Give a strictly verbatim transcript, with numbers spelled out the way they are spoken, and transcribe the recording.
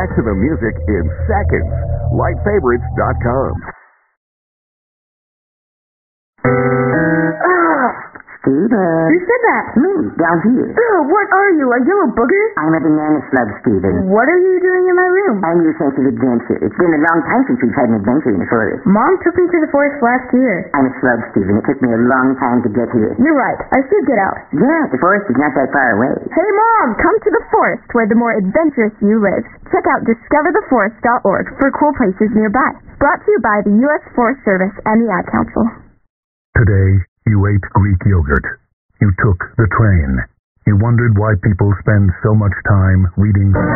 back to the music in seconds. light favorites dot com. Steven. Who said that? Me, down here. Ew, what are you, a yellow booger? I'm a banana slug, Steven. What are you doing in my room? I'm your sense of adventure. It's been a long time since we've had an adventure in the forest. Mom took me to the forest last year. I'm a slug, Steven. It took me a long time to get here. You're right. I should get out. Yeah, the forest is not that far away. Hey, Mom, come to the forest where the more adventurous you live. Check out discover the forest dot org for cool places nearby. Brought to you by the U S Forest Service and the Ad Council. Today, you ate Greek yogurt. You took the train. You wondered why people spend so much time reading